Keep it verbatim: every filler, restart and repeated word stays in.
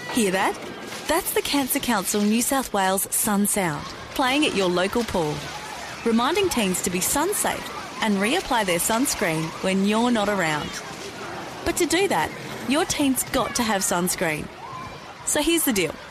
Hear that? That's the Cancer Council New South Wales Sun Sound, playing at your local pool, reminding teens to be sun safe and reapply their sunscreen when you're not around. But to do that, your teen's got to have sunscreen. So here's the deal.